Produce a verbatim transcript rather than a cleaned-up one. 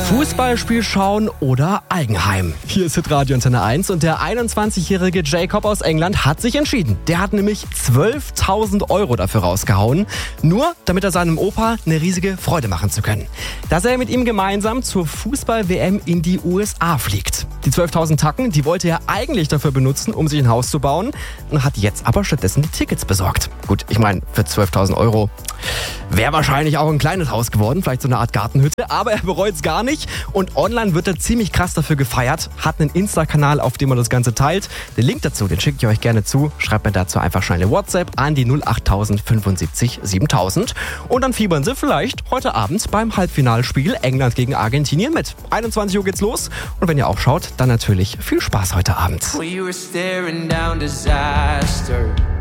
Fußballspiel schauen oder Eigenheim. Hier ist Hitradio Antenne eins und der einundzwanzigjährige Jacob aus England hat sich entschieden. Der hat nämlich zwölftausend Euro dafür rausgehauen, nur damit er seinem Opa eine riesige Freude machen zu können. Dass er mit ihm gemeinsam zur Fußball-W M in die U S A fliegt. Die zwölftausend Tacken, die wollte er eigentlich dafür benutzen, um sich ein Haus zu bauen, und hat jetzt aber stattdessen die Tickets besorgt. Gut, ich meine, für zwölftausend Euro wäre wahrscheinlich auch ein kleines Haus geworden, vielleicht so eine Art Gartenhütte, aber er bereut es gar nicht und online wird er ziemlich krass dafür gefeiert, hat einen Insta-Kanal, auf dem er das Ganze teilt. Den Link dazu, den schicke ich euch gerne zu, schreibt mir dazu einfach schnell eine WhatsApp an die null acht null null fünfundsiebzig siebentausend und dann fiebern Sie vielleicht heute Abend beim Halbfinalspiel England gegen Argentinien mit. einundzwanzig Uhr geht's los und wenn ihr auch schaut, dann natürlich viel Spaß heute Abend. We were staring down disaster.